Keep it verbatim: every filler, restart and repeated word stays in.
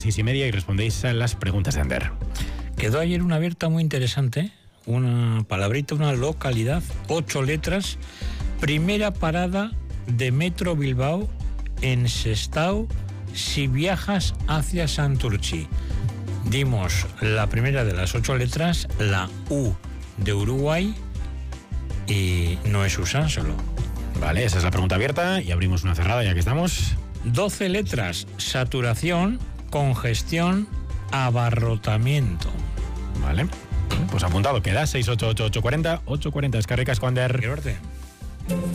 Seis y media y respondéis a las preguntas de Ander. Quedó ayer una abierta muy interesante, una palabrita, una localidad, ocho letras, primera parada de Metro Bilbao en Sestao si viajas hacia Santurtzi. Dimos la primera de las ocho letras, la U de Uruguay, y no es Usánsolo. Vale, esa es la pregunta abierta y abrimos una cerrada ya que estamos. doce letras, saturación, congestión, abarrotamiento. Vale, pues apuntado queda. Seis ocho ocho ocho cuarenta ocho cuarenta. Es que ricas, Ander. Quiero verte.